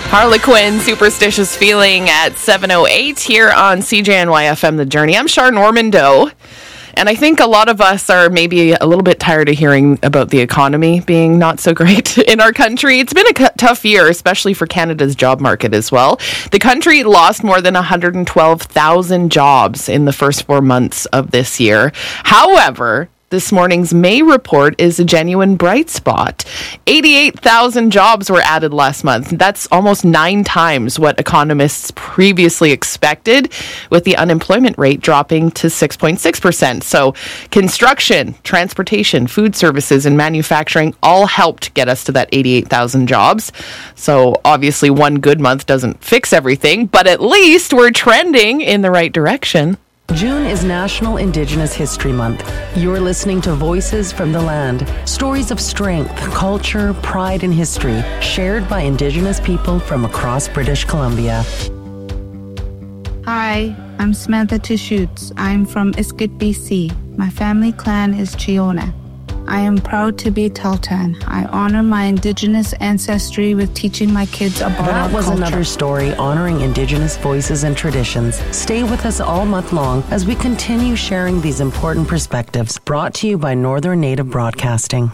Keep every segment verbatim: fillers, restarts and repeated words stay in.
Harlequin, Superstitious Feeling at seven oh eight here on C J N Y F M The Journey. I'm Char Normando, and I think a lot of us are maybe a little bit tired of hearing about the economy being not so great in our country. It's been a c- tough year, especially for Canada's job market as well. The country lost more than one hundred twelve thousand jobs in the first four months of this year. However, this morning's May report is a genuine bright spot. eighty-eight thousand jobs were added last month. That's almost nine times what economists previously expected, with the unemployment rate dropping to six point six percent. So construction, transportation, food services, and manufacturing all helped get us to that eighty-eight thousand jobs. So obviously one good month doesn't fix everything, but at least we're trending in the right direction. June is National Indigenous History Month. You're listening to Voices from the Land, stories of strength, culture, pride, and history shared by Indigenous people from across British Columbia. Hi, I'm Samantha Tishoots. I'm from Iskut, B C. My family clan is Chiona. I am proud to be Tahltan. I honor my Indigenous ancestry with teaching my kids about That our was culture. another story honoring Indigenous voices and traditions. Stay with us all month long as we continue sharing these important perspectives. Brought to you by Northern Native Broadcasting.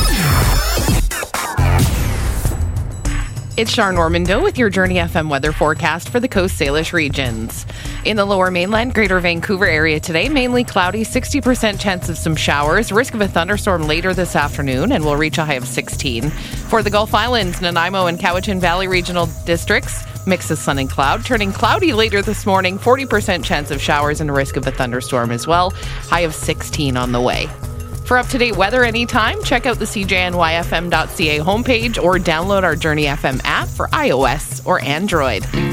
It's Char Normando with your Journey F M weather forecast for the Coast Salish regions. In the Lower Mainland, Greater Vancouver area today, mainly cloudy, sixty percent chance of some showers, risk of a thunderstorm later this afternoon, and we'll reach a high of sixteen. For the Gulf Islands, Nanaimo and Cowichan Valley regional districts, mix of sun and cloud, turning cloudy later this morning, forty percent chance of showers and a risk of a thunderstorm as well, high of sixteen on the way. For up-to-date weather anytime, check out the C J N Y F M dot C A homepage or download our Journey F M app for iOS or Android.